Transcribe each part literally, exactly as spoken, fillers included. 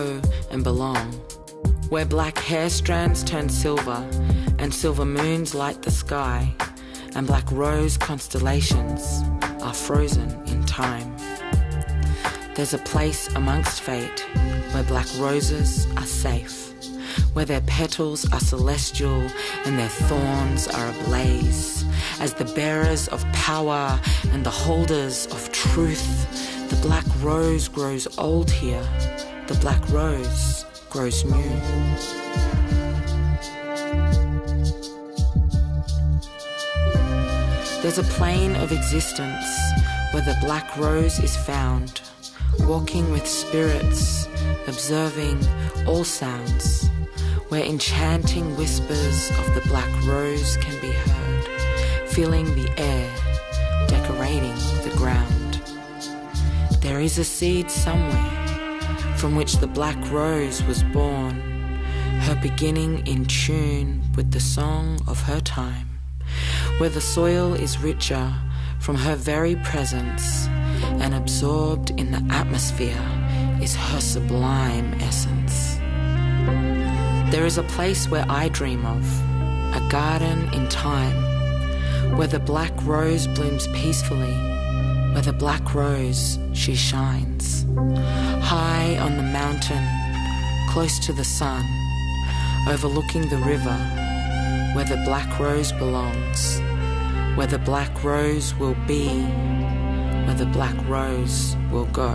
and belong, where black hair strands turn silver and silver moons light the sky, and black rose constellations are frozen in time. There's a place amongst fate where black roses are safe, where their petals are celestial and their thorns are ablaze. As the bearers of power and the holders of truth, the black rose grows old here, the black rose grows new. There's a plane of existence where the black rose is found, walking with spirits, observing all sounds, where enchanting whispers of the black rose can be heard, filling the air, decorating the ground. There is a seed somewhere from which the black rose was born, her beginning in tune with the song of her time, where the soil is richer from her very presence, and absorbed in the atmosphere is her sublime essence. There is a place where I dream of, a garden in time, where the black rose blooms peacefully, where the black rose she shines, high on the mountain, close to the sun, overlooking the river, where the black rose belongs, where the black rose will be, where the black rose will go.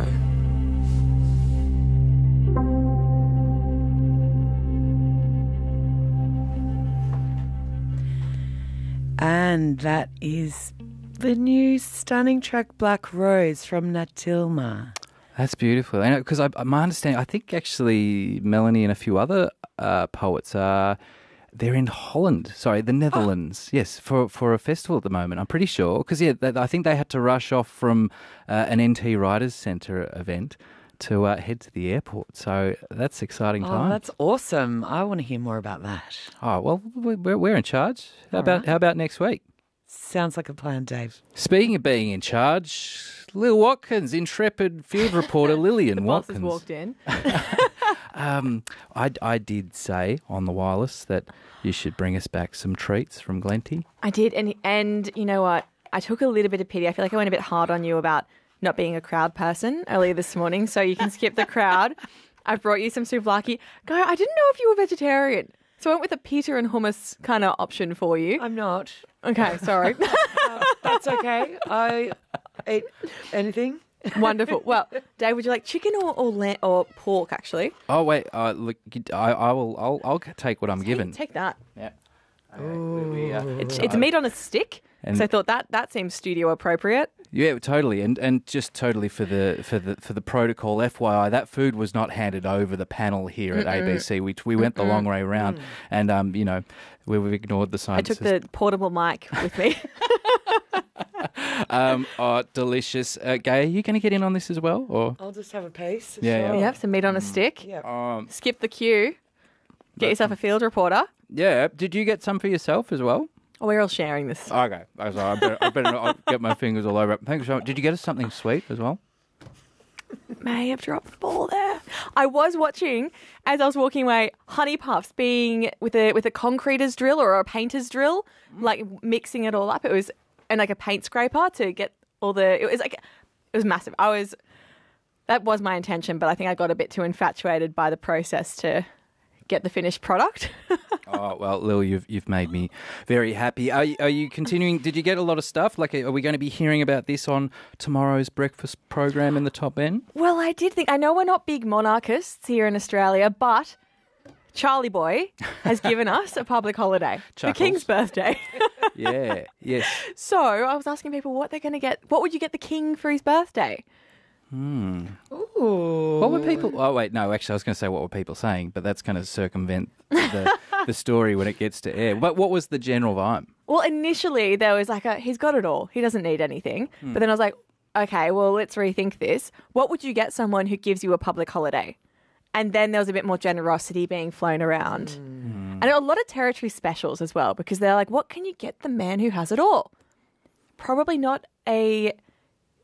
And that is the new stunning track Black Rose from Natilma. That's beautiful. Because I, my understanding, I think actually Melanie and a few other uh, poets are... They're in Holland, sorry, the Netherlands, oh. yes, for, for a festival at the moment, I'm pretty sure. Because, yeah, they, I think they had to rush off from uh, an N T Writers Centre event to uh, head to the airport. So that's exciting oh, time. Oh, that's awesome. I want to hear more about that. Oh, well, we're, we're in charge. How All about right. how about next week? Sounds like a plan, Dave. Speaking of being in charge, Lil Watkins, intrepid field reporter Lillian the boss Watkins. has walked in. um, I, I did say on the wireless that you should bring us back some treats from Glenty. I did, and and you know what? I took a little bit of pity. I feel like I went a bit hard on you about not being a crowd person earlier this morning, so you can skip the crowd. I've brought you some souvlaki. Guy, I didn't know if you were vegetarian, so I went with a pita and hummus kind of option for you. I'm not. Okay, sorry. uh, that's okay. I eat anything. Wonderful. Well, Dave, would you like chicken or or, lamb, or pork, actually? Oh, wait. Uh, look, I, I will. I'll, I'll take what I'm take, given. Take that. Yeah. Okay, we, uh, it's, it's meat on a stick, and so I thought that that seems studio appropriate. Yeah, totally, and and just totally for the for the for the protocol. F Y I, that food was not handed over the panel here at Mm-mm. A B C. We we went Mm-mm. the long way round, mm. and um, you know, we, we've ignored the science. I took the portable mic with me. um, oh, delicious. Uh, Gay, are you going to get in on this as well, or I'll just have a piece. Yeah, sure. yeah. Yeah, some meat on a stick. Yeah. Um, Skip the queue. Get yourself a field reporter. Yeah. Did you get some for yourself as well? Oh, we're all sharing this. Okay. I, was, I better, I better not get my fingers all over it. Thanks so much. Did you get us something sweet as well? May have dropped the ball there. I was watching, as I was walking away, honey puffs being with a with a concreter's drill or a painter's drill, like mixing it all up. It was and like a paint scraper to get all the. It was like it was massive. I was that was my intention, but I think I got a bit too infatuated by the process to get the finished product. Oh, well, Lil, you've you've made me very happy. Are you, are you continuing? Did you get a lot of stuff? Like, are we going to be hearing about this on tomorrow's breakfast program in the Top End? Well, I did think, I know we're not big monarchists here in Australia, but Charlie Boy has given us a public holiday. The King's birthday. Yeah, yes. So I was asking people what they're going to get. What would you get the King for his birthday? Hmm. Ooh. What were people... Oh, wait, no, actually, I was going to say what were people saying, but that's going to circumvent the, the story when it gets to air. But what was the general vibe? Well, initially, there was like a, he's got it all. He doesn't need anything. Hmm. But then I was like, okay, well, let's rethink this. What would you get someone who gives you a public holiday? And then there was a bit more generosity being flown around. Mm. And a lot of territory specials as well, because they're like, what can you get the man who has it all? Probably not a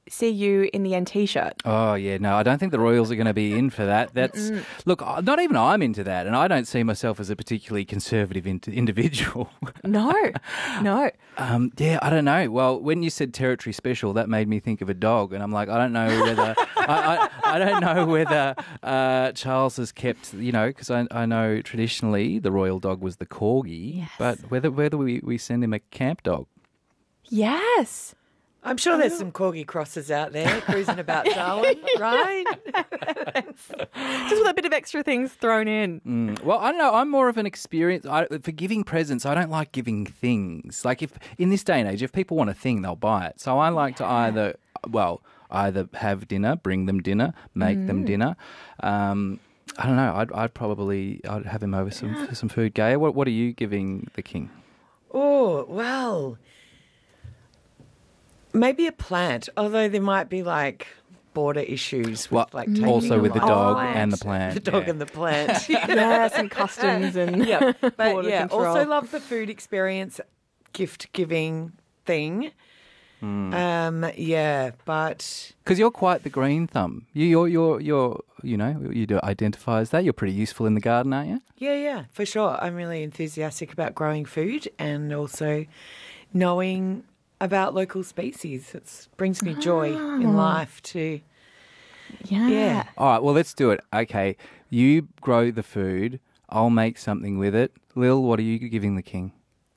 see you in the N T-shirt. Oh, yeah, no, I don't think the Royals are going to be in for that. That's Look, not even I'm into that, and I don't see myself as a particularly conservative in- individual. No, no. Um, yeah, I don't know. Well, when you said territory special, that made me think of a dog, and I'm like, I don't know whether I, I, I don't know whether uh, Charles has kept, you know, because I, I know traditionally the royal dog was the corgi, Yes. but whether whether we, we send him a camp dog. Yes. I'm sure there's some corgi crosses out there cruising about Darwin, right? Just with a bit of extra things thrown in. Mm. Well, I don't know. I'm more of an experience I, for giving presents. I don't like giving things. Like if in this day and age, if people want a thing, they'll buy it. So I like to either, well, either have dinner, bring them dinner, make Mm. them dinner. Um, I don't know. I'd, I'd probably I'd have him over some for some food. Gaia, what what are you giving the king? Oh, well, maybe a plant, although there might be like border issues with Well, like taking also with the them dog off. and the plant. The dog yeah. and the plant. Yeah, some customs and yeah, but border yeah, control. also love the food experience, gift giving thing. Hmm. Um, yeah, but Because you're quite the green thumb. You, you're, you're, you're, you know, you do identify as that. You're pretty useful in the garden, aren't you? yeah, yeah, for sure. I'm really enthusiastic about growing food and also knowing about local species. It brings me joy in life too. yeah. Yeah. All right, well, let's do it. Okay, you grow the food. I'll make something with it. Lil, what are you giving the king?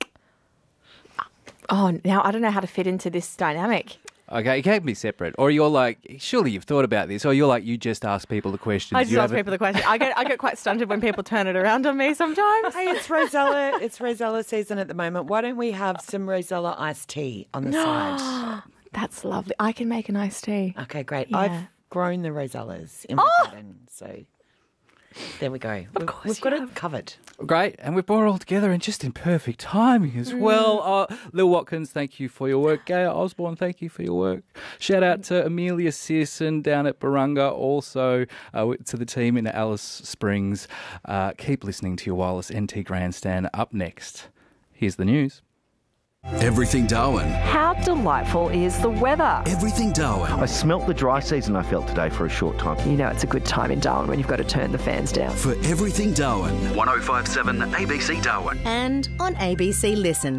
Oh, now I don't know how to fit into this dynamic. Okay, it can be separate. Or you're like, surely you've thought about this. Or you're like, you just ask people the questions. I just you ask haven't- people the question. I get I get quite stunted when people turn it around on me sometimes. Hey, it's Rosella. It's Rosella season at the moment. Why don't we have some Rosella iced tea on the side? That's lovely. I can make an iced tea. Okay, great. Yeah. I've grown the Rosellas in my garden, so there we go. Of course we've you got it have. covered. Great, and we've brought it all together and just in perfect timing as well. Uh, Lil Watkins, thank you for your work. Gaia Osborne, thank you for your work. Shout out to Amelia Searson down at Barunga, also uh, to the team in Alice Springs. Uh, keep listening to your wireless N T Grandstand. Up next, here's the news. Everything Darwin. How delightful is the weather? Everything Darwin. I smelt the dry season I felt today for a short time. You know it's a good time in Darwin when you've got to turn the fans down. For Everything Darwin. one oh five point seven A B C Darwin. And on A B C Listen.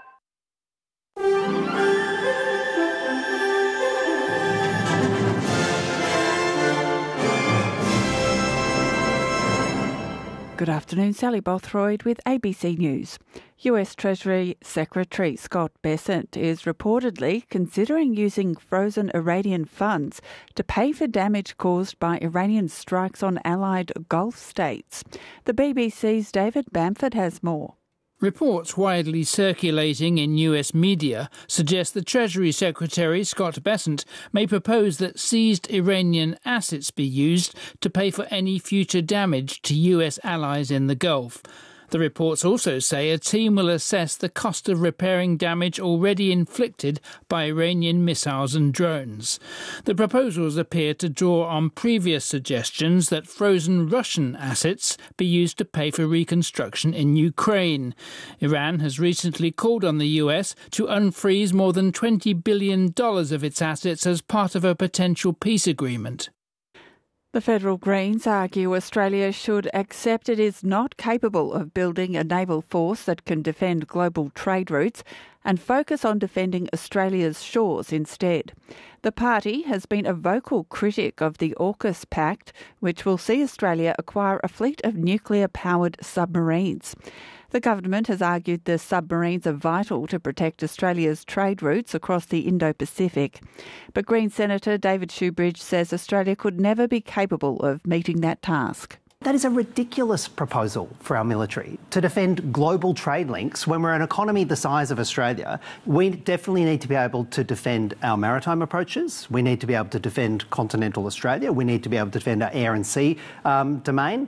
Good afternoon, Sally Bothroyd with A B C News. U S Treasury Secretary Scott Bessent is reportedly considering using frozen Iranian funds to pay for damage caused by Iranian strikes on allied Gulf states. The B B C's David Bamford has more. Reports widely circulating in U S media suggest the Treasury Secretary, Scott Bessent, may propose that seized Iranian assets be used to pay for any future damage to U S allies in the Gulf. The reports also say a team will assess the cost of repairing damage already inflicted by Iranian missiles and drones. The proposals appear to draw on previous suggestions that frozen Russian assets be used to pay for reconstruction in Ukraine. Iran has recently called on the U S to unfreeze more than twenty billion dollars of its assets as part of a potential peace agreement. The Federal Greens argue Australia should accept it is not capable of building a naval force that can defend global trade routes and focus on defending Australia's shores instead. The party has been a vocal critic of the AUKUS Pact, which will see Australia acquire a fleet of nuclear-powered submarines. The government has argued the submarines are vital to protect Australia's trade routes across the Indo-Pacific. But Green Senator David Shoebridge says Australia could never be capable of meeting that task. That is a ridiculous proposal for our military, to defend global trade links when we're an economy the size of Australia. We definitely need to be able to defend our maritime approaches. We need to be able to defend continental Australia. We need to be able to defend our air and sea um, domain.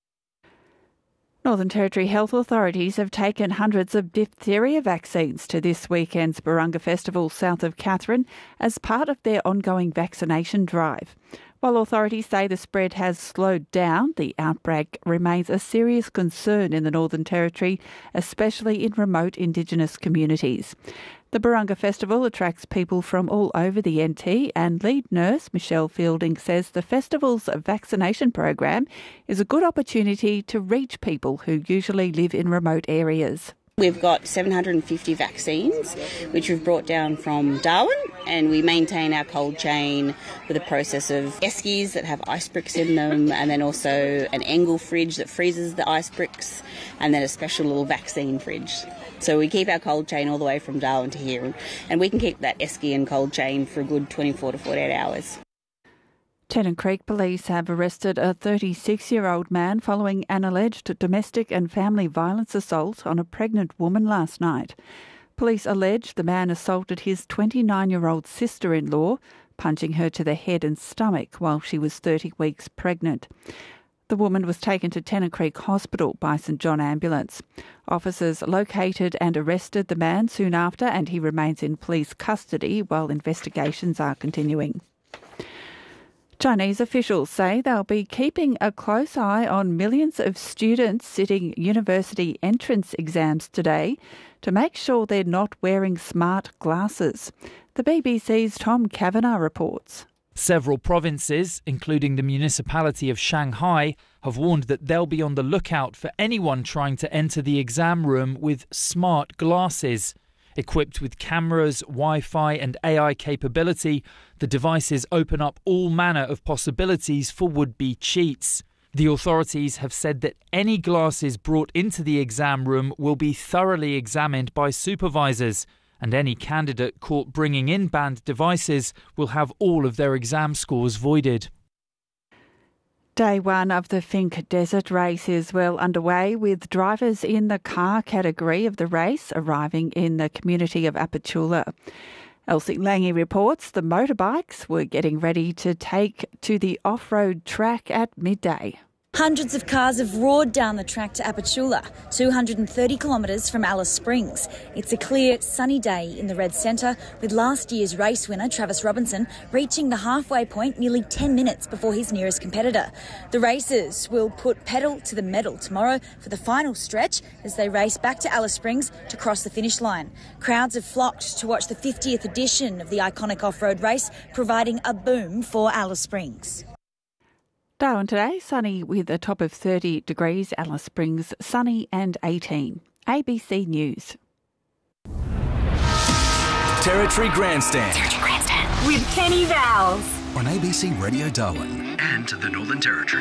Northern Territory health authorities have taken hundreds of diphtheria vaccines to this weekend's Barunga Festival south of Katherine as part of their ongoing vaccination drive. While authorities say the spread has slowed down, the outbreak remains a serious concern in the Northern Territory, especially in remote Indigenous communities. The Barunga Festival attracts people from all over the N T, and lead nurse Michelle Fielding says the festival's vaccination program is a good opportunity to reach people who usually live in remote areas. We've got seven hundred fifty vaccines, which we've brought down from Darwin, and we maintain our cold chain with a process of eskies that have ice bricks in them, and then also an Engel fridge that freezes the ice bricks, and then a special little vaccine fridge. So we keep our cold chain all the way from Darwin to here, and we can keep that esky and cold chain for a good twenty-four to forty-eight hours. Tennant Creek police have arrested a thirty-six-year-old man following an alleged domestic and family violence assault on a pregnant woman last night. Police allege the man assaulted his twenty-nine-year-old sister-in-law, punching her to the head and stomach while she was thirty weeks pregnant. The woman was taken to Tennant Creek Hospital by St John Ambulance. Officers located and arrested the man soon after, and he remains in police custody while investigations are continuing. Chinese officials say they'll be keeping a close eye on millions of students sitting university entrance exams today to make sure they're not wearing smart glasses. The B B C's Tom Kavanagh reports. Several provinces, including the municipality of Shanghai, have warned that they'll be on the lookout for anyone trying to enter the exam room with smart glasses. Equipped with cameras, Wi-Fi and A I capability, the devices open up all manner of possibilities for would-be cheats. The authorities have said that any glasses brought into the exam room will be thoroughly examined by supervisors, and any candidate caught bringing in banned devices will have all of their exam scores voided. Day one of the Finke Desert Race is well underway, with drivers in the car category of the race arriving in the community of Apachula. Elsie Lange reports the motorbikes were getting ready to take to the off-road track at midday. Hundreds of cars have roared down the track to Apachula, two hundred thirty kilometres from Alice Springs. It's a clear, sunny day in the Red Centre, with last year's race winner Travis Robinson reaching the halfway point nearly ten minutes before his nearest competitor. The racers will put pedal to the metal tomorrow for the final stretch as they race back to Alice Springs to cross the finish line. Crowds have flocked to watch the fiftieth edition of the iconic off-road race, providing a boom for Alice Springs. Darwin today, sunny with a top of thirty degrees. Alice Springs, sunny and eighteen. A B C News. Territory Grandstand. Territory Grandstand. With Kenny Vowles. On A B C Radio Darwin. And the Northern Territory.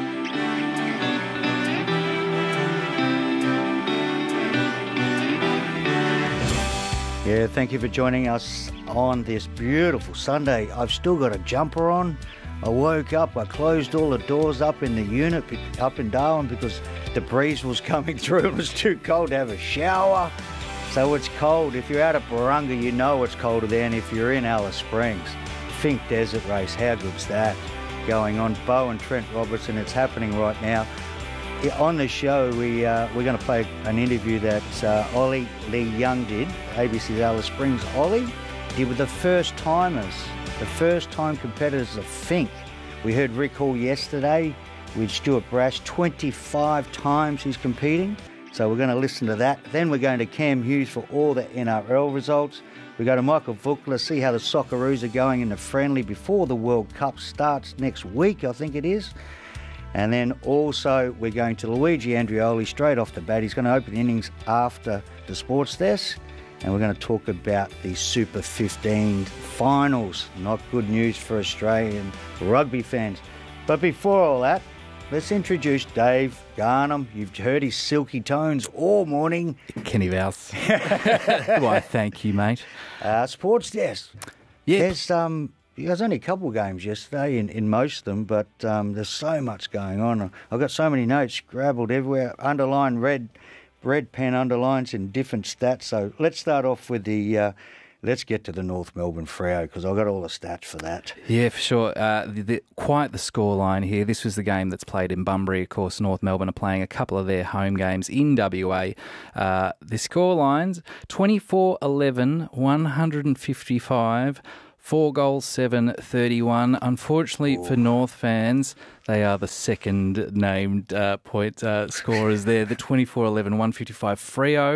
Yeah, thank you for joining us on this beautiful Sunday. I've still got a jumper on. I woke up, I closed all the doors up in the unit, up in Darwin, because the breeze was coming through. It was too cold to have a shower. So it's cold. If you're out at Barunga, you know it's colder than if you're in Alice Springs. Finke Desert Race, how good's that? Going on. Bo and Trent Robertson, it's happening right now. On the show, we, uh, we're going to play an interview that uh, Ollie Lee Young did, A B C's Alice Springs. Ollie did with the first timers. The first-time competitors of Finke. We heard Rick Hall yesterday with Stuart Brash. twenty-five times he's competing. So we're going to listen to that. Then we're going to Cam Hughes for all the N R L results. We go to Michael Vukla, see how the Socceroos are going in the friendly before the World Cup starts next week, I think it is. And then also we're going to Luigi Andrioli straight off the bat. He's going to open innings after the sports desk. And we're going to talk about the Super fifteen finals. Not good news for Australian rugby fans. But before all that, let's introduce Dave Garnham. You've heard his silky tones all morning. Kenny Vowles. Why, thank you, mate. Uh, sports desk. Yeah. There's, um, there's only a couple of games yesterday in, in most of them, but um, there's so much going on. I've got so many notes scrabbled everywhere, underlined, red... Red pen underlines in different stats. So let's start off with the, uh, let's get to the North Melbourne Freo, because I've got all the stats for that. Yeah, for sure. Uh, the, the, quite the scoreline here. This was the game that's played in Bunbury. Of course, North Melbourne are playing a couple of their home games in W A. Uh, the scorelines, twenty-four eleven, one hundred fifty-five, Four goals, seven thirty-one. Unfortunately Ooh. for North fans, they are the second named uh, point uh, scorers there. The twenty-four eleven, one fifty-five. Freo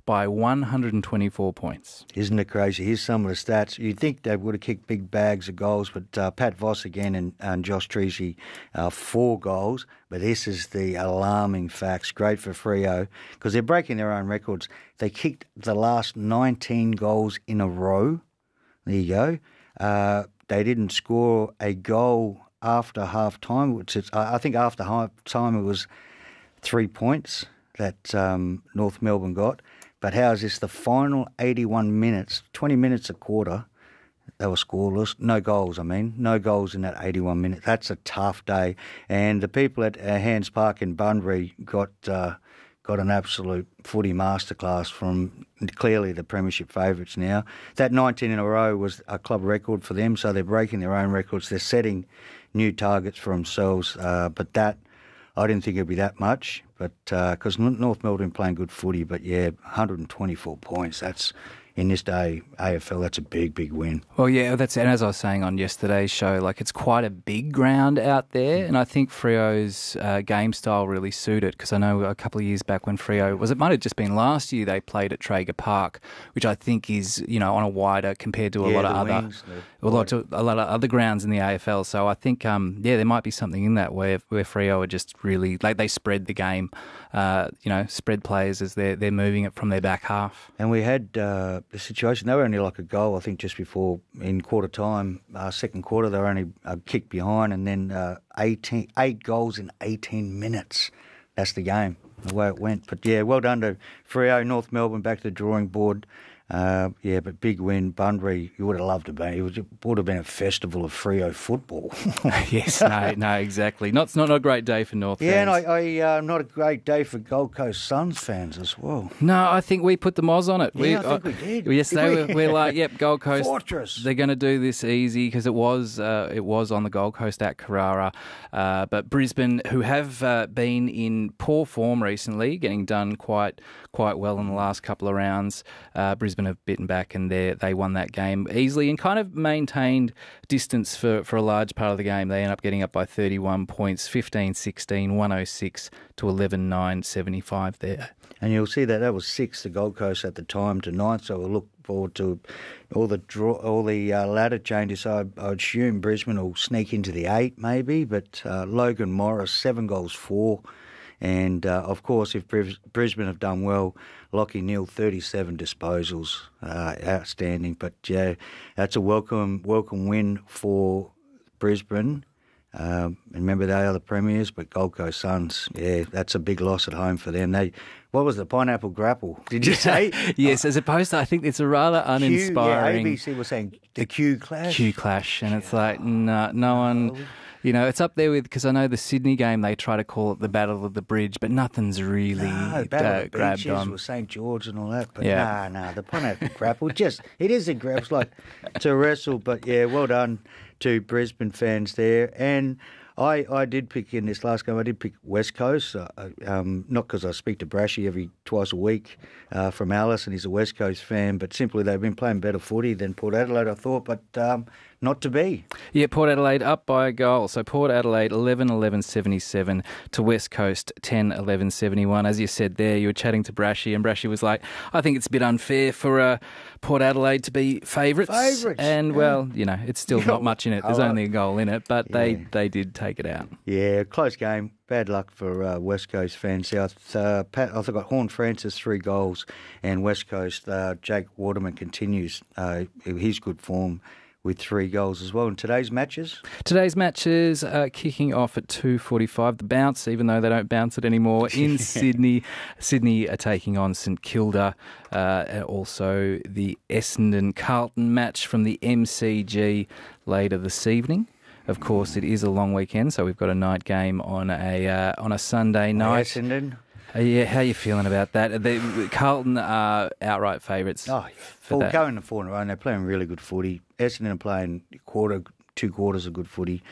by one hundred twenty-four points. Isn't it crazy? Here's some of the stats. You'd think they would have kicked big bags of goals, but uh, Pat Voss again and, and Josh Treacy, uh, four goals. But this is the alarming facts. Great for Freo because they're breaking their own records. They kicked the last nineteen goals in a row. There you go. Uh, they didn't score a goal after half time, which is, I think after half time it was three points that um, North Melbourne got. But how is this? The final eighty-one minutes, twenty minutes a quarter, they were scoreless. No goals, I mean. No goals in that eighty-one minutes. That's a tough day. And the people at uh, Hands Park in Bunbury got uh, got an absolute footy masterclass from clearly the premiership favourites now. That nineteen in a row was a club record for them, so they're breaking their own records. They're setting new targets for themselves. Uh, but that, I didn't think it'd be that much. But because uh, North Melbourne playing good footy, but yeah, one hundred twenty-four points. That's in this day A F L. That's a big, big win. Well, yeah, that's and as I was saying on yesterday's show, like it's quite a big ground out there, and I think Freo's uh, game style really suited. Because I know a couple of years back when Freo was, it might have just been last year they played at Traeger Park, which I think is you know on a wider compared to a yeah, lot of other wings, a lot of, a lot of other grounds in the A F L. So I think um yeah there might be something in that where where Freo are just really like they spread the game. Uh, you know, spread players as they're, they're moving it from their back half. And we had uh, the situation, they were only like a goal, I think, just before in quarter time, uh, second quarter, they were only a kick behind, and then uh, eighteen, eight goals in eighteen minutes. That's the game, the way it went. But yeah, well done to Freo, North Melbourne, back to the drawing board. Uh, yeah, but big win. Bunbury, you would have loved to be. It would, would have been a festival of Freo football. Yes, no, no, exactly. Not, it's not a great day for North yeah, fans. and I, I uh, not a great day for Gold Coast Suns fans as well. No, I think we put the Moz on it. Yeah, we, I think we did. Yes, Did they we? were. We're like, yep, Gold Coast. Fortress. They're going to do this easy because it was uh, it was on the Gold Coast at Carrara. Uh, but Brisbane, who have uh, been in poor form recently, getting done quite quite well in the last couple of rounds, uh, Brisbane have bitten back and they they won that game easily and kind of maintained distance for, for a large part of the game. They end up getting up by thirty-one points, fifteen sixteen, one oh six to eleven nine seventy-five there. And you'll see that that was six, the Gold Coast at the time, to ninth. So we'll look forward to all the draw, all the uh, ladder changes. So I, I assume Brisbane will sneak into the eight, maybe. But uh, Logan Morris, seven goals, four. And, uh, of course, if Brisbane have done well, Lockie Neal, thirty-seven disposals, uh, outstanding. But, yeah, that's a welcome welcome win for Brisbane. Um, remember they are the premiers, but Gold Coast Suns, yeah, that's a big loss at home for them. They, what was the pineapple grapple? Did you say? Yes, as opposed to, I think it's a rather uninspiring. Q, yeah, A B C was saying the Q clash. Q clash, and it's like no, no one. You know, it's up there with, because I know the Sydney game, they try to call it the Battle of the Bridge, but nothing's really no, Battle uh, of the grabbed Beaches on. with Saint George and all that, but yeah. no, no, the pineapple grapple, just, it is a grapple, it's like to wrestle, but yeah, well done to Brisbane fans there. And I, I did pick in this last game, I did pick West Coast, uh, um, not because I speak to Brashy every twice a week uh, from Alice, and he's a West Coast fan, but simply they've been playing better footy than Port Adelaide, I thought, but um, not to be. Yeah, Port Adelaide up by a goal. So Port Adelaide eleven eleven seventy-seven to West Coast ten eleven seventy-one. As you said there, you were chatting to Brashy, and Brashy was like, I think it's a bit unfair for uh, Port Adelaide to be favourites. Favourites. And, yeah. well, you know, it's still not much in it. There's Oh, only a goal in it, but yeah. they, they did take it out. Yeah, close game. Bad luck for uh, West Coast fans. South, uh, Pat, I think got Horn Francis three goals, and West Coast uh, Jake Waterman continues uh, his good form with three goals as well. In today's matches, Today's matches are kicking off at two forty-five. The bounce, even though they don't bounce it anymore, in Sydney. Sydney are taking on St Kilda. Uh, and also the Essendon Carlton match from the M C G later this evening. Of course, it is a long weekend, so we've got a night game on a uh, on a Sunday night. Essendon. Uh, yeah, how are you feeling about that? The, Carlton are outright favourites. Oh, for well, that. going to four in a row, and they're playing really good footy. Essendon are playing quarter, two quarters of good footy.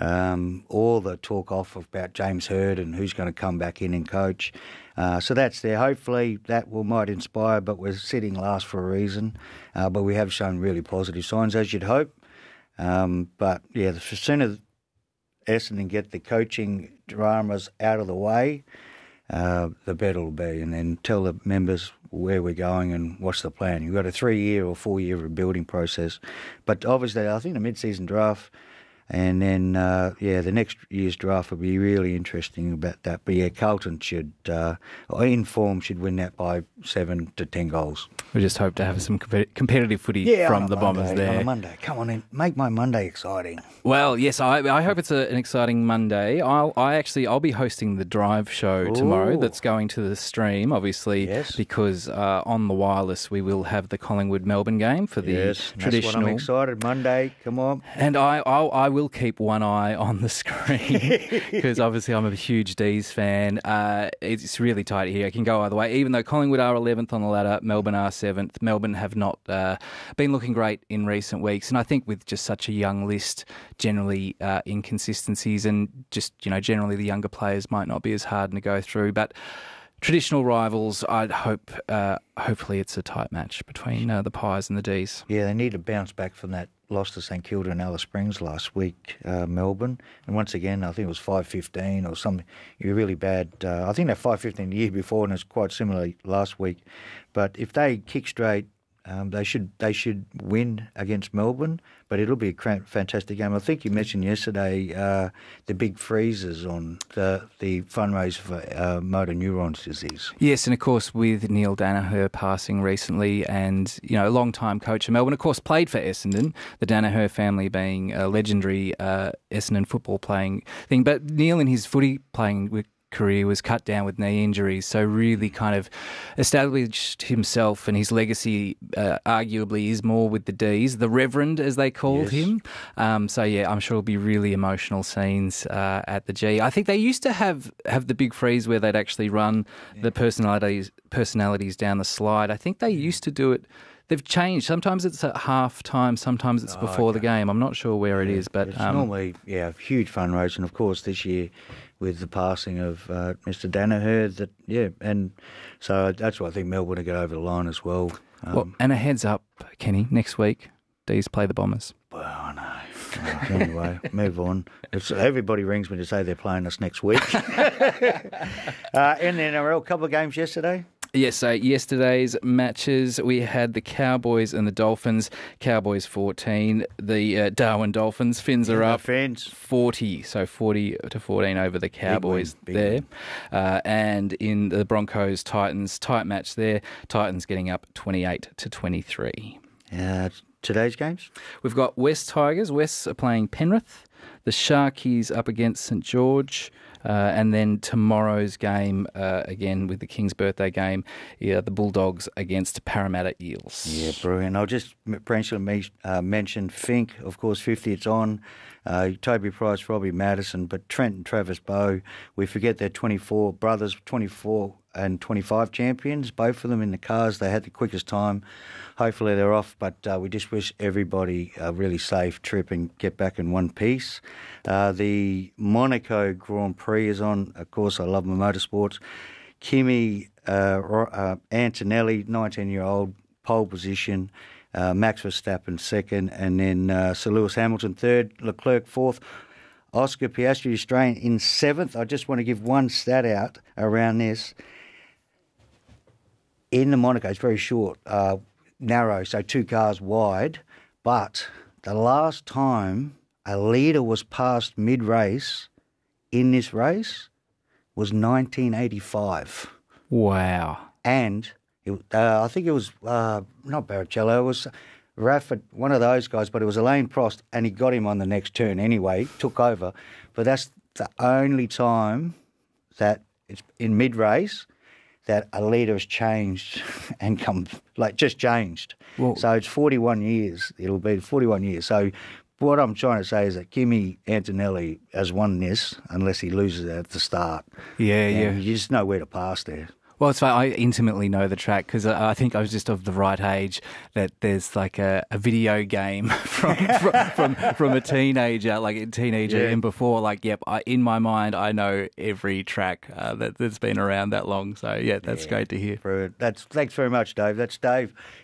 Um, all the talk off about James Hird and who's going to come back in and coach. Uh, so that's there. Hopefully that will might inspire, but we're sitting last for a reason. Uh, but we have shown really positive signs, as you'd hope. Um, but, yeah, the sooner Essendon get the coaching dramas out of the way, uh, the better it'll be, and then tell the members where we're going and what's the plan. You've got a three-year or four-year rebuilding process. But obviously, I think the mid-season draft and then, uh, yeah, the next year's draft will be really interesting about that. But, yeah, Carlton should, uh, in form, should win that by seven to ten goals. We just hope to have some comp- competitive footy yeah, from on the Monday, Bombers there. On a Monday. Come on in. Make my Monday exciting. Well, yes, I, I hope it's a, an exciting Monday. I'll, I actually, I'll be hosting the Drive show Ooh. tomorrow that's going to the stream, obviously, yes. because uh, on the wireless we will have the Collingwood-Melbourne game for the yes, traditional... That's what I'm excited. Monday, come on. And I, I'll, I will keep one eye on the screen because obviously I'm a huge D's fan. Uh, it's really tight here. It can go either way. Even though Collingwood are eleventh on the ladder, Melbourne are seventh. Melbourne have not uh, been looking great in recent weeks. And I think with just such a young list, generally uh, inconsistencies and just, you know, generally the younger players might not be as hard to go through. But traditional rivals, I'd hope, uh, hopefully it's a tight match between uh, the Pies and the D's. Yeah, they need to bounce back from that loss to St Kilda and Alice Springs last week, uh, Melbourne. And once again, I think it was five fifteen or something. You were really bad. Uh, I think they're five fifteen the year before, and it's quite similar last week. But if they kick straight, um, they should they should win against Melbourne. But it'll be a fantastic game. I think you mentioned yesterday uh, the big freezers on the the fundraiser for uh, motor neurons disease. Yes, and of course with Neil Danaher passing recently, and you know, a long-time coach of Melbourne, of course played for Essendon. The Danaher family being a legendary uh, Essendon football playing thing, but Neil in his footy playing with career was cut down with knee injuries, so really kind of established himself, and his legacy uh, arguably is more with the D's, the Reverend as they called yes. him. Um, so yeah, I'm sure it'll be really emotional scenes uh, at the G. I think they used to have, have the big freeze where they'd actually run yeah. the personalities personalities down the slide. I think they used to do it. They've changed. Sometimes it's at half time, sometimes it's before oh, okay. the game. I'm not sure where it yeah, is, but it's um, normally yeah, huge fundraiser, and of course this year with the passing of uh, Mister Danaher, that yeah, and so that's what I think Melbourne will get over the line as well. Um, well. And a heads up, Kenny, next week D's play the Bombers. Well, I know. Well, anyway, move on. It's, everybody rings me to say they're playing us next week. uh, in the N R L, a couple of games yesterday. Yes, so yesterday's matches, we had the Cowboys and the Dolphins. Cowboys fourteen, the uh, Darwin Dolphins. Fins are yeah, up Fins. forty, so forty to fourteen over the Cowboys big win, big there. Uh, and in the Broncos Titans, tight match there. Titans getting up twenty-eight to twenty-three. Uh, today's games? We've got West Tigers. Wests are playing Penrith. The Sharkies up against St George. Uh, and then tomorrow's game, uh, again with the King's birthday game, yeah, the Bulldogs against Parramatta Eels. Yeah, brilliant. I'll just briefly uh, mention Fink, of course, fifty it's on. Uh, Toby Price, Robbie Madison, but Trent and Travis Bowe, we forget they're twenty-four brothers, twenty-four and twenty-five champions, both of them in the cars. They had the quickest time. Hopefully they're off, but uh, we just wish everybody a really safe trip and get back in one piece. Uh, the Monaco Grand Prix is on. Of course, I love my motorsports. Kimi uh, uh, Antonelli, nineteen-year-old, pole position. Uh, Max Verstappen second, and then uh, Sir Lewis Hamilton third, Leclerc fourth, Oscar Piastri Australian in seventh. I just want to give one stat out around this. In the Monaco, it's very short, uh, narrow, so two cars wide, but the last time a leader was passed mid-race in this race was nineteen eighty-five. Wow. And it, uh, I think it was uh, not Barrichello, it was Rafa, one of those guys, but it was Alain Prost, and he got him on the next turn anyway, took over. But that's the only time that it's in mid-race that a leader has changed and come, like just changed. Whoa. So it's forty-one years, it'll be forty-one years. So what I'm trying to say is that Kimi Antonelli has won this unless he loses it at the start. Yeah, and yeah. You just know where to pass there. Well, it's funny, I intimately know the track because I think I was just of the right age that there's like a, a video game from, from from from a teenager, like a teenager yeah. and before. Like, yep, I, in my mind, I know every track uh, that, that's been around that long. So, yeah, that's yeah. great to hear. That's, thanks very much, Dave. That's Dave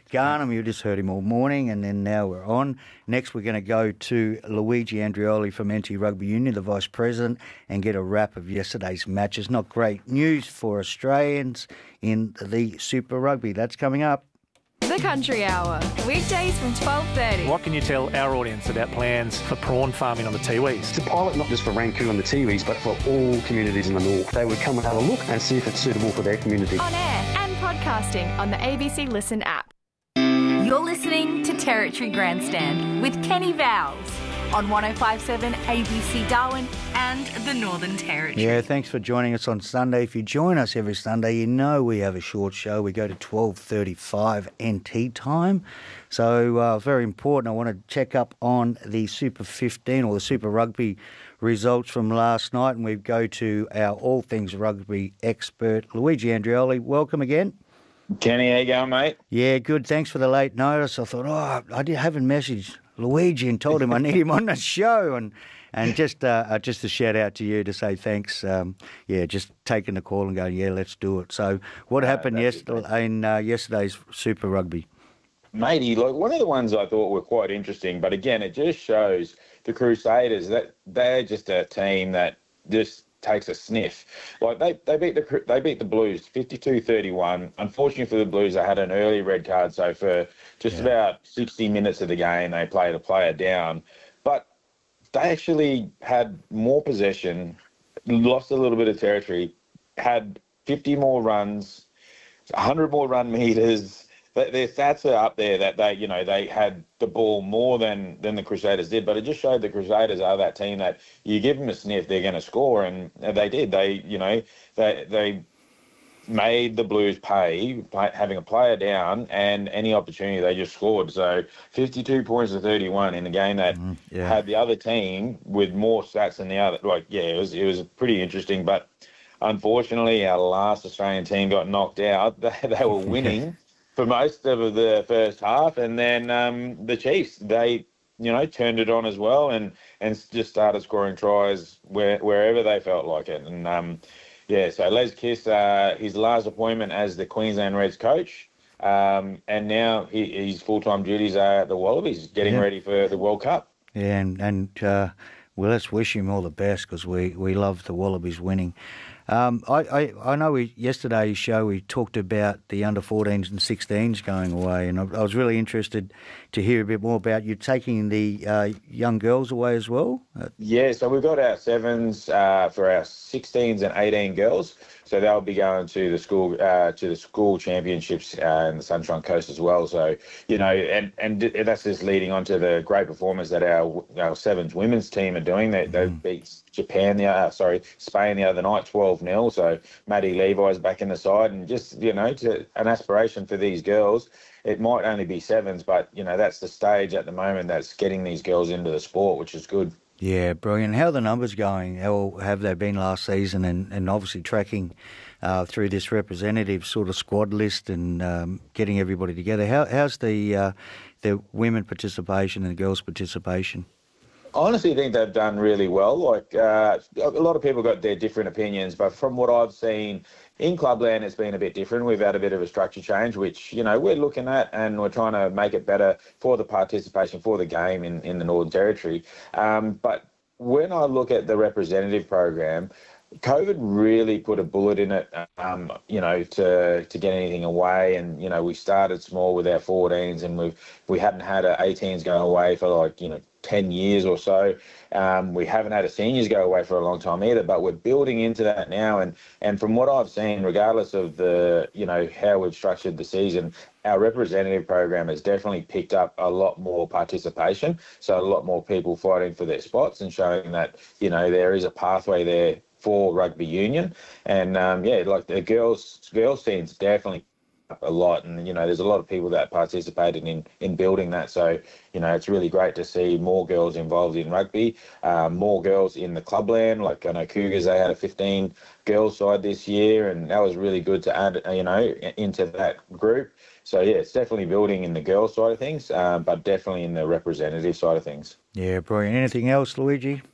Garnham, you just heard him all morning, and then now we're on. Next, we're going to go to Luigi Andrioli from N T Rugby Union, the Vice President, and get a wrap of yesterday's matches. Not great news for Australians in the Super Rugby. That's coming up. The Country Hour, weekdays from twelve thirty. What can you tell our audience about plans for prawn farming on the Tiwis? It's a pilot not just for Rancune and the Tiwis, but for all communities in the north. They would come and have a look and see if it's suitable for their community. On air and podcasting on the A B C Listen app. You're listening to Territory Grandstand with Kenny Vowles on one oh five point seven A B C Darwin and the Northern Territory. Yeah, thanks for joining us on Sunday. If you join us every Sunday, you know we have a short show. We go to twelve thirty-five N T time. So uh, very important. I want to check up on the Super fifteen or the Super Rugby results from last night, and we go to our all things rugby expert, Luigi Andrioli. Welcome again. Kenny, how you going, mate? Yeah, good. Thanks for the late notice. I thought, oh, I did haven't messaged Luigi and told him I need him on the show, and and just uh, just a shout out to you to say thanks. Um, yeah, just taking the call and going, yeah, let's do it. So, what uh, happened yesterday in uh, yesterday's Super Rugby? Matey, like one of the ones I thought were quite interesting, but again, it just shows the Crusaders that they're just a team that just takes a sniff. Like they, they beat the they beat the Blues fifty-two thirty-one. Unfortunately for the Blues, they had an early red card, so for just yeah. about sixty minutes of the game, they played a player down. But they actually had more possession, lost a little bit of territory, had fifty more runs, one hundred more run meters. Their stats are up there that they, you know, they had the ball more than, than the Crusaders did, but it just showed the Crusaders are that team that you give them a sniff, they're going to score, and they did. They, you know, they they made the Blues pay, having a player down, and any opportunity they just scored. So fifty-two points to thirty-one in a game that mm, yeah. had the other team with more stats than the other. Like, yeah, it was it was pretty interesting, but unfortunately, our last Australian team got knocked out. They, they were winning for most of the first half, and then um, the Chiefs, they, you know, turned it on as well, and, and just started scoring tries where, wherever they felt like it. And um, yeah, so Les Kiss, uh, his last appointment as the Queensland Reds coach, um, and now he, his full-time duties are at the Wallabies, getting yeah. ready for the World Cup. Yeah, and, and uh, well, let's wish him all the best, because we, we love the Wallabies winning. Um, I, I, I know we, yesterday's show we talked about the under fourteens and sixteens going away, and I, I was really interested to hear a bit more about you taking the uh, young girls away as well. Uh, yeah, so we've got our sevens uh, for our sixteens and eighteen girls, so they'll be going to the school uh, to the school championships uh, in the Sunshine Coast as well. So you know, and and that's just leading on to the great performance that our our sevens women's team are doing. They they mm. beat Japan the uh, sorry Spain the other night twelve nil. So Maddie Levi's back in the side, and just you know, to an aspiration for these girls. It might only be sevens, but you know that's the stage at the moment that's getting these girls into the sport, which is good. Yeah, brilliant. How are the numbers going? How have they been last season, and, and obviously tracking uh, through this representative sort of squad list and um, getting everybody together? How, how's the uh, the women participation and the girls participation? I honestly think they've done really well. Like uh, a lot of people got their different opinions, but from what I've seen in Clubland, it's been a bit different. We've had a bit of a structure change, which you know we're looking at, and we're trying to make it better for the participation for the game in, in the Northern Territory. Um, but when I look at the representative program, COVID really put a bullet in it, um, you know, to to get anything away. And, you know, we started small with our fourteens, and we've, we hadn't had our eighteens go away for like, you know, ten years or so. Um, we haven't had a seniors go away for a long time either, but we're building into that now. And, and from what I've seen, regardless of the, you know, how we've structured the season, our representative program has definitely picked up a lot more participation. So a lot more people fighting for their spots and showing that, you know, there is a pathway there for rugby union. And um, yeah, like the girls, girls team's definitely up a lot, and you know there's a lot of people that participated in in building that. So you know it's really great to see more girls involved in rugby, um, more girls in the clubland. Like I know Cougars, they had a fifteen girls side this year, and that was really good to add you know into that group. So yeah, it's definitely building in the girls side of things, um, but definitely in the representative side of things. Yeah, brilliant. Anything else, Luigi?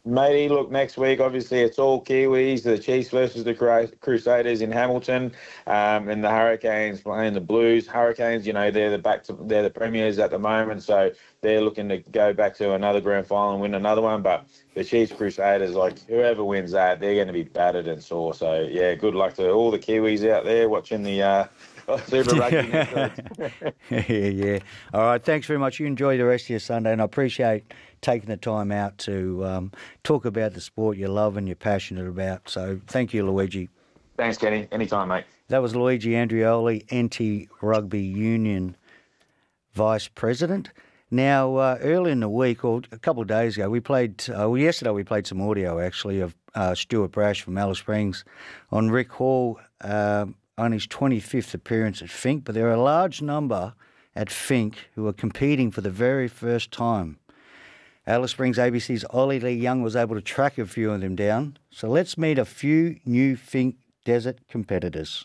Matey, look, next week, obviously, it's all Kiwis, the Chiefs versus the Cru- Crusaders in Hamilton, um, and the Hurricanes playing the Blues. Hurricanes, you know, they're the back to, they're the premiers at the moment, so they're looking to go back to another grand final and win another one. But the Chiefs Crusaders, like, whoever wins that, they're going to be battered and sore. So, yeah, good luck to all the Kiwis out there watching the uh, Super Rugby next week. yeah, yeah. All right, thanks very much. You enjoy the rest of your Sunday, and I appreciate taking the time out to um, talk about the sport you love and you're passionate about. So thank you, Luigi. Thanks, Kenny. Anytime, mate. That was Luigi Andrioli, Anti-Rugby Union Vice President. Now, uh, early in the week, or a couple of days ago, we played, uh, well, yesterday we played some audio, actually, of uh, Stuart Brash from Alice Springs on Rick Hall uh, on his twenty-fifth appearance at Fink. But there are a large number at Fink who are competing for the very first time. Alice Springs A B C's Ollie Lee Young was able to track a few of them down. So let's meet a few new Fink Desert competitors.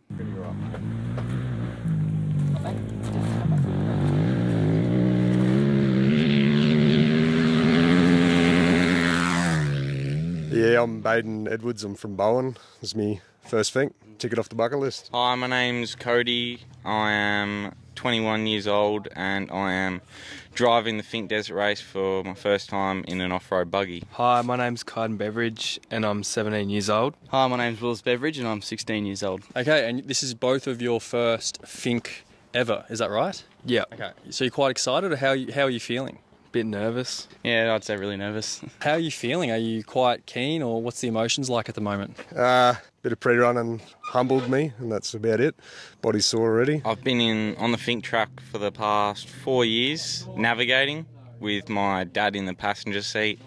Yeah, I'm Baden Edwards. I'm from Bowen. This is me first Fink. Ticket off the bucket list. Hi, my name's Cody. I am twenty-one years old and I am driving the Fink Desert Race for my first time in an off-road buggy. Hi, my name's Kyden Beveridge and I'm seventeen years old. Hi, my name's Willis Beveridge and I'm sixteen years old. Okay, and this is both of your first Fink ever, is that right? Yeah. Okay, so you're quite excited, or how, how are you feeling? Bit nervous? Yeah, I'd say really nervous. How are you feeling? Are you quite keen, or what's the emotions like at the moment? Uh, bit of pre-run and humbled me, and that's about it. Body's sore already. I've been in on the Fink track for the past four years, navigating with my dad in the passenger seat.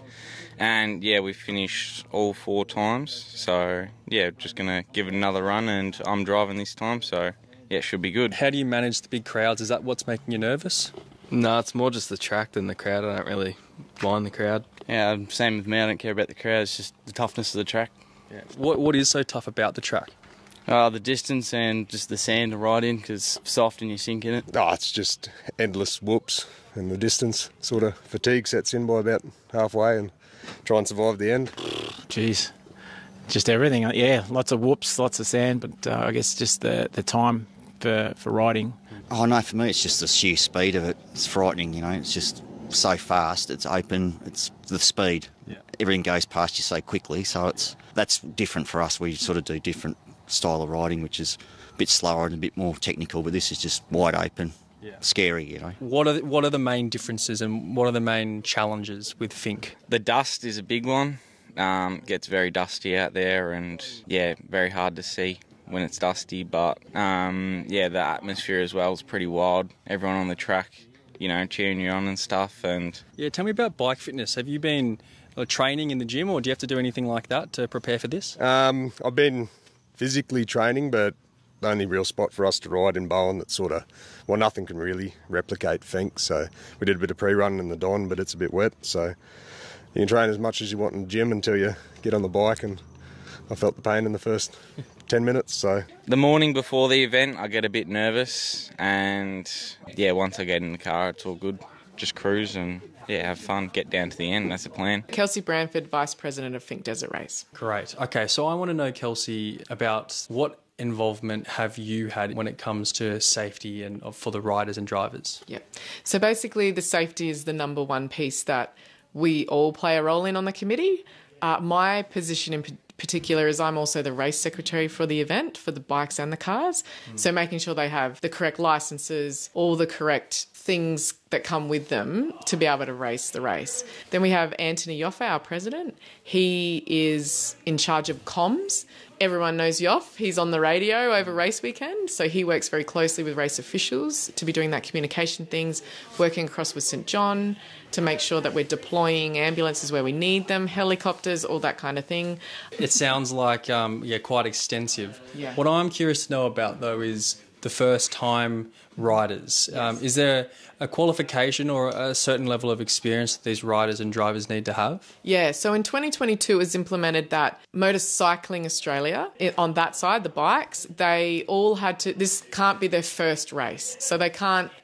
And yeah, we finished all four times. So yeah, just going to give it another run, and I'm driving this time, so yeah, it should be good. How do you manage the big crowds? Is that what's making you nervous? No, it's more just the track than the crowd. I don't really mind the crowd. Yeah, same with me. I don't care about the crowd. It's just the toughness of the track. Yeah. What What is so tough about the track? Uh, the distance and just the sand to ride in, because it's soft and you sink in it. Oh, it's just endless whoops, and the distance sort of fatigue sets in by about halfway, and try and survive the end. Jeez, just everything. Yeah, lots of whoops, lots of sand, but uh, I guess just the, the time for, for riding. Oh no, for me it's just the sheer speed of it. It's frightening, you know. It's just so fast. It's open. It's the speed. Yeah. Everything goes past you so quickly. So it's that's different for us. We sort of do different style of riding, which is a bit slower and a bit more technical. But this is just wide open, yeah. Scary, you know. What are the, what are the main differences and what are the main challenges with Fink? The dust is a big one. Um, it gets very dusty out there, and yeah, very hard to see when it's dusty, but um, yeah, the atmosphere as well is pretty wild. Everyone on the track, you know, cheering you on and stuff. And yeah, tell me about bike fitness. Have you been uh, training in the gym, or do you have to do anything like that to prepare for this? Um, I've been physically training, but the only real spot for us to ride in Bowen that sort of, well, nothing can really replicate Fink. So we did a bit of pre-run in the Don, but it's a bit wet. So you can train as much as you want in the gym until you get on the bike, and I felt the pain in the first ten minutes. So the morning before the event I get a bit nervous, and yeah, once I get in the car it's all good. Just cruise and yeah, have fun, get down to the end. That's the plan. Kelsey Branford, Vice President of Fink Desert Race. Great. Okay, so I want to know, Kelsey, about what involvement have you had when it comes to safety and for the riders and drivers? Yeah. So basically the safety is the number one piece that we all play a role in on the committee. Uh, my position in particular is I'm also the race secretary for the event, for the bikes and the cars. Mm. So making sure they have the correct licenses, all the correct things that come with them to be able to race the race. Then we have Anthony Yoffe, our president. He is in charge of comms. Everyone knows Yoff. He's on the radio over race weekend, so he works very closely with race officials to be doing that communication things, working across with St John to make sure that we're deploying ambulances where we need them, helicopters, all that kind of thing. It sounds like, um, yeah, quite extensive. Yeah. What I'm curious to know about, though, is the first-time riders. Yes. Um, is there a qualification or a certain level of experience that these riders and drivers need to have? Yeah, so in twenty twenty-two it was implemented that Motorcycling Australia, on that side, the bikes, they all had to, this can't be their first race. So they can't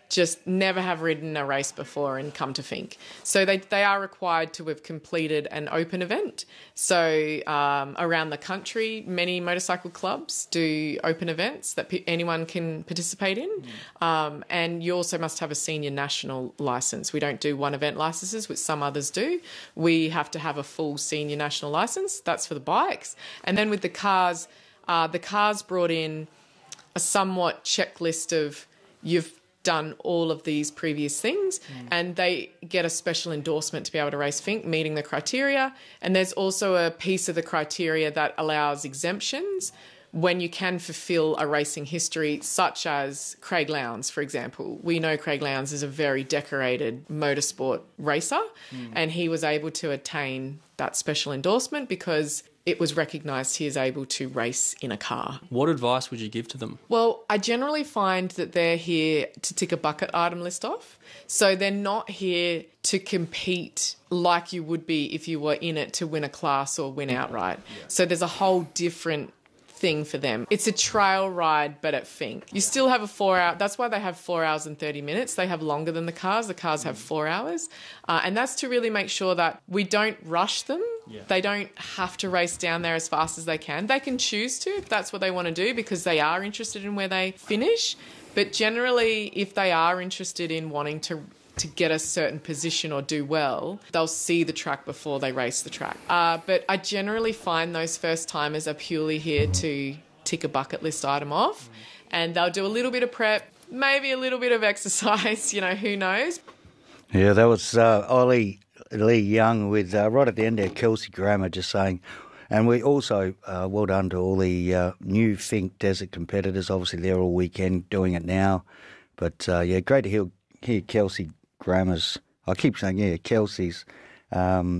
just never have ridden a race before and come to Finke. So they, they are required to have completed an open event. So um, around the country, many motorcycle clubs do open events that pe- anyone can participate in. Mm. Um, and you also must have a senior national licence. We don't do one event licences, which some others do. We have to have a full senior national licence. That's for the bikes. And then with the cars, uh, the cars brought in a somewhat checklist of you've done all of these previous things, mm. and they get a special endorsement to be able to race Finke, meeting the criteria. And there's also a piece of the criteria that allows exemptions when you can fulfil a racing history, such as Craig Lowndes, for example. We know Craig Lowndes is a very decorated motorsport racer, mm. and he was able to attain that special endorsement because it was recognised he is able to race in a car. What advice would you give to them? Well, I generally find that they're here to tick a bucket item list off. So they're not here to compete like you would be if you were in it to win a class or win outright. Yeah. So there's a whole different thing for them. It's a trail ride, but at Finke. You still have a four hour, that's why they have four hours and thirty minutes. They have longer than the cars. The cars have four hours. Uh, and that's to really make sure that we don't rush them. Yeah. They don't have to race down there as fast as they can. They can choose to if that's what they want to do because they are interested in where they finish. But generally, if they are interested in wanting to to get a certain position or do well, they'll see the track before they race the track. Uh, but I generally find those first timers are purely here to tick a bucket list item off, and they'll do a little bit of prep, maybe a little bit of exercise, you know, who knows. Yeah, that was uh, Ollie Lee Young with uh, right at the end there, Kelsey Grammer just saying, and we also, uh, well done to all the uh, new Finke Desert competitors. Obviously, they're all weekend doing it now. But, uh, yeah, great to hear, hear Kelsey Grammer's, I keep saying, yeah, Kelsey's um,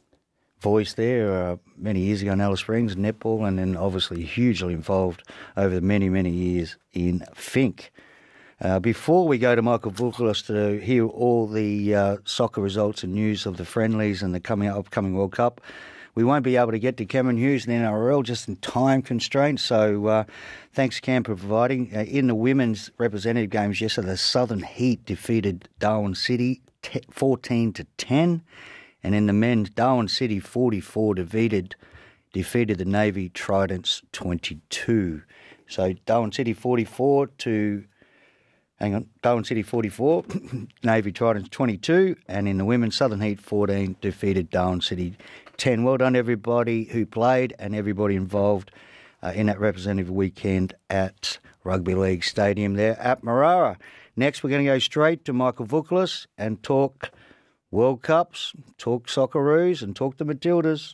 voice there uh, many years ago in Alice Springs, netball, and then obviously hugely involved over the many, many years in Finke. Uh, before we go to Michael Vukalis to hear all the uh, soccer results and news of the friendlies and the coming upcoming World Cup, we won't be able to get to Cameron Hughes and N R L just in time constraints. So uh, thanks, Cam, for providing. Uh, in the women's representative games yesterday, the Southern Heat defeated Darwin City fourteen to ten. And in the men's, Darwin City forty-four defeated, defeated the Navy Tridents twenty-two. So Darwin City forty-four to... Hang on, Darwin City forty-four, Navy Tridents twenty-two, and in the women's, Southern Heat fourteen defeated Darwin City ten. Well done, everybody who played and everybody involved uh, in that representative weekend at Rugby League Stadium there at Marara. Next, we're going to go straight to Michael Vukalis and talk World Cups, talk Socceroos, and talk the Matildas.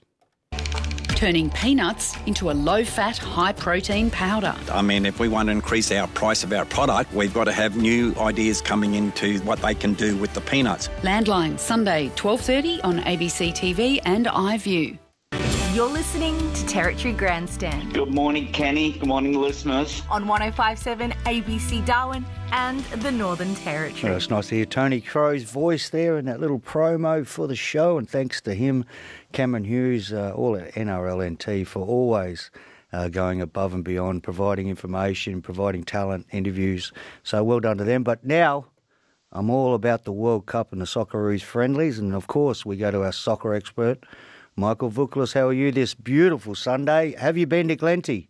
Turning peanuts into a low-fat, high-protein powder. I mean, if we want to increase our price of our product, we've got to have new ideas coming into what they can do with the peanuts. Landline, Sunday, twelve thirty on A B C T V and iView. You're listening to Territory Grandstand. Good morning, Kenny. Good morning, listeners. On one oh five point seven A B C Darwin and the Northern Territory. Well, it's nice to hear Tony Crow's voice there in that little promo for the show, and thanks to him, Cameron Hughes, uh, all at N R L N T, for always uh, going above and beyond, providing information, providing talent, interviews. So well done to them. But now I'm all about the World Cup and the Socceroos friendlies, and of course we go to our soccer expert, Michael Vukalis. How are you this beautiful Sunday? Have you been to Glenty?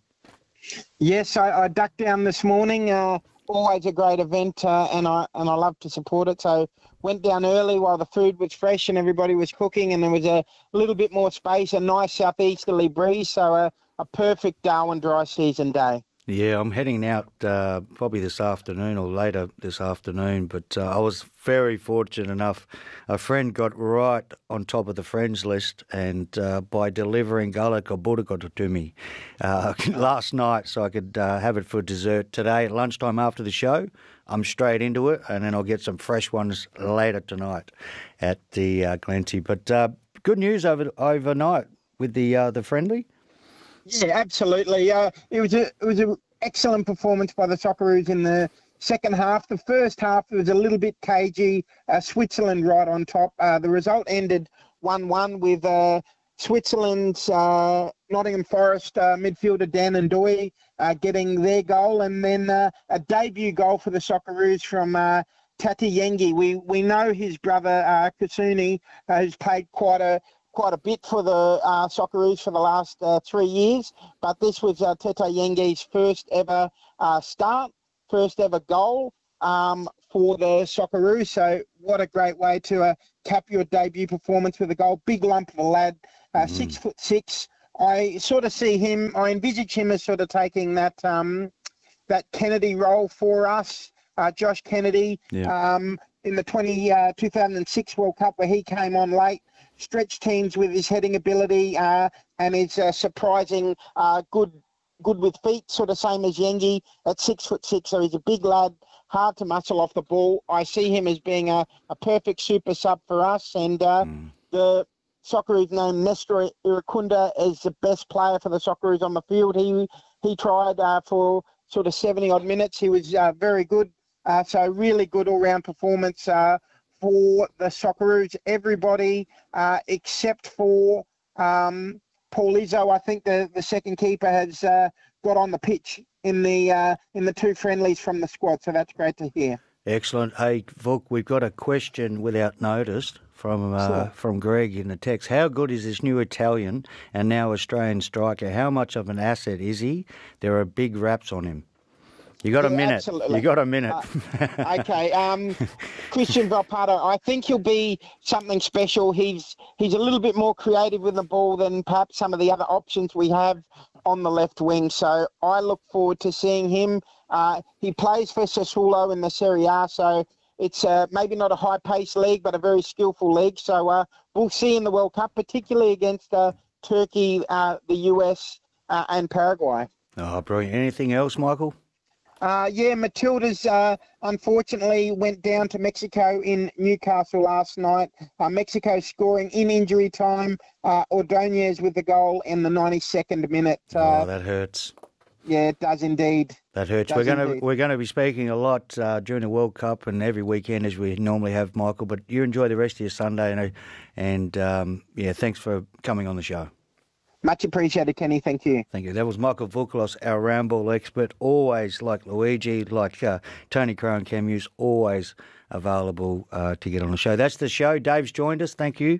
Yes, I, I ducked down this morning. Uh, always a great event, uh, and I and I love to support it. So went down early while the food was fresh and everybody was cooking, and there was a little bit more space, a nice southeasterly breeze, so a, a perfect Darwin dry season day. Yeah, I'm heading out uh, probably this afternoon or later this afternoon, but uh, I was very fortunate enough. A friend got right on top of the friends list, and uh, by delivering gala kaburika to me uh, last night so I could uh, have it for dessert today at lunchtime after the show. I'm straight into it, and then I'll get some fresh ones later tonight at the uh, Glenty. But uh, good news over overnight with the uh, the friendly. Yeah, absolutely. Uh, it was a it was an excellent performance by the Socceroos in the second half. The first half it was a little bit cagey. Uh, Switzerland right on top. Uh, the result ended one one with uh, Switzerland's uh, Nottingham Forest uh, midfielder Dan Ndoye uh, getting their goal, and then uh, a debut goal for the Socceroos from uh, Tati Yengi. We we know his brother uh, Kusuni, uh, who's played quite a quite a bit for the uh, Socceroos for the last uh, three years. But this was uh, Tata Yengi's first ever uh, start, first ever goal um, for the Socceroos. So what a great way to uh, cap your debut performance with a goal. Big lump of a lad, uh, mm. six foot six. I sort of see him. I envisage him as sort of taking that um, that Kennedy role for us. Uh, Josh Kennedy yeah. um, in the twenty, uh, two thousand six World Cup where he came on late, stretched teams with his heading ability uh, and is uh, surprising uh, good good with feet, sort of same as Yengi at six foot six. So he's a big lad, hard to muscle off the ball. I see him as being a, a perfect super sub for us. And uh, mm. the Socceroos named Nestor Irukunda as the best player for the Socceroos on the field. He, he tried uh, for sort of seventy odd minutes. He was uh, very good. Uh, so really good all-round performance uh, for the Socceroos. Everybody uh, except for um, Paul Izzo, I think the, the second keeper has uh, got on the pitch in the uh, in the two friendlies from the squad. So that's great to hear. Excellent. Hey, Vuk, we've got a question without notice from uh, sure. from Greg in the text. How good is this new Italian and now Australian striker? How much of an asset is he? There are big raps on him. You got yeah, a minute. Absolutely. You got a minute. Uh, okay. Um, Christian Valpardo, I think he'll be something special. He's he's a little bit more creative with the ball than perhaps some of the other options we have on the left wing. So I look forward to seeing him. Uh, he plays for Sassuolo in the Serie A, so it's uh, maybe not a high-paced league, but a very skillful league. So uh, we'll see in the World Cup, particularly against uh, Turkey, uh, the U S, uh, and Paraguay. Oh, brilliant. Anything else, Michael? Uh, yeah, Matildas uh, unfortunately went down to Mexico in Newcastle last night. Uh, Mexico scoring in injury time. Uh, Ordonez with the goal in the ninety-second minute. Uh, oh, that hurts. Yeah, it does indeed. That hurts. Does we're going to we're going to be speaking a lot uh, during the World Cup and every weekend as we normally have, Michael. But you enjoy the rest of your Sunday, and and um, yeah, thanks for coming on the show. Much appreciated, Kenny. Thank you. Thank you. That was Michael Voukoulos, our round ball expert, always like Luigi, like uh, Tony Crow and Cam Hughes, always available uh, to get on the show. That's the show. Dave's joined us. Thank you.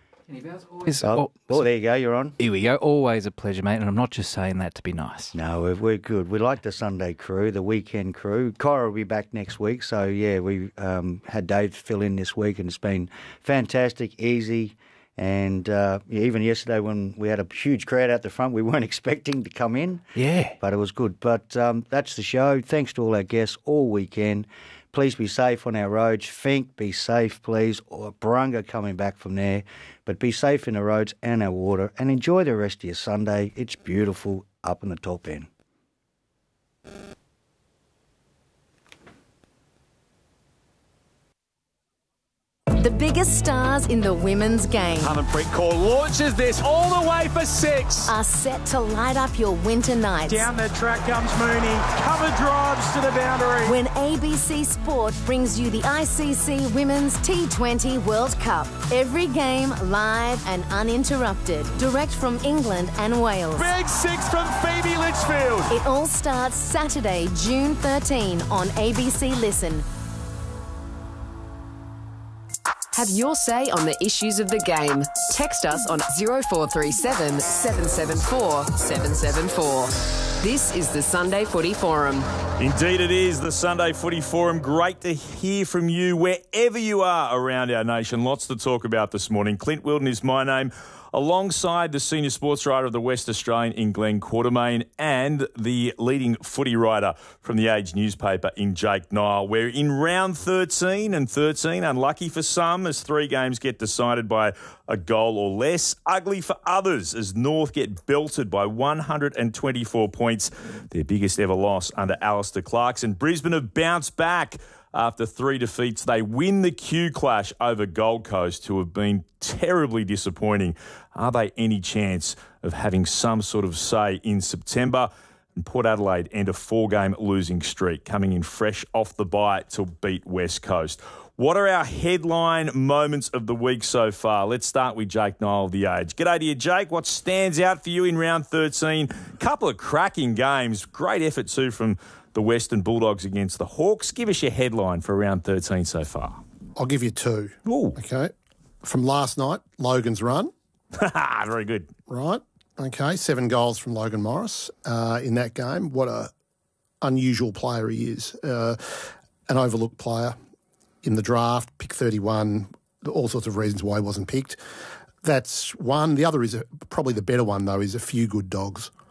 Always, oh, oh, there you go. You're on. Here we go. Always a pleasure, mate. And I'm not just saying that to be nice. No, we're, we're good. We like the Sunday crew, the weekend crew. Kyra will be back next week. So, yeah, we um, had Dave fill in this week, and it's been fantastic, easy. And uh, yeah, even yesterday when we had a huge crowd out the front, we weren't expecting to come in. Yeah. But it was good. But um, that's the show. Thanks to all our guests all weekend. Please be safe on our roads. Fink, be safe, please. Or Barunga coming back from there. But be safe in the roads and our water. And enjoy the rest of your Sunday. It's beautiful up in the top end. The biggest stars in the women's game. Harmanpreet Kaur launches this all the way for six. Are set to light up your winter nights. Down the track comes Mooney. Cover drives to the boundary. When A B C Sport brings you the I C C Women's T twenty World Cup. Every game live and uninterrupted. Direct from England and Wales. Big six from Phoebe Litchfield. It all starts Saturday, June thirteenth on A B C Listen. Have your say on the issues of the game. Text us on oh four three seven, seven seven four, seven seven four. This is the Sunday Footy Forum. Indeed it is, the Sunday Footy Forum. Great to hear from you wherever you are around our nation. Lots to talk about this morning. Clint Wilden is my name, alongside the senior sports writer of the West Australian in Glenn Quartermain and the leading footy writer from the Age newspaper in Jake Nile. We're in round thirteen, and thirteen, unlucky for some as three games get decided by a goal or less. Ugly for others as North get belted by one hundred twenty-four points, their biggest ever loss under Alistair Clarkson. Brisbane have bounced back. After three defeats, they win the Q Clash over Gold Coast, who have been terribly disappointing. Are they any chance of having some sort of say in September? And Port Adelaide end a four-game losing streak, coming in fresh off the bye to beat West Coast. What are our headline moments of the week so far? Let's start with Jake Nile of The Age. G'day to you, Jake. What stands out for you in round thirteen? Couple of cracking games. Great effort, too, from the Western Bulldogs against the Hawks. Give us your headline for round thirteen so far. I'll give you two. Ooh. Okay. From last night, Logan's run. Very good. Right. Okay. Seven goals from Logan Morris uh, in that game. What a unusual player he is. Uh, an overlooked player in the draft, pick thirty-one, all sorts of reasons why he wasn't picked. That's one. The other is a, probably the better one, though, is A Few Good Dogs.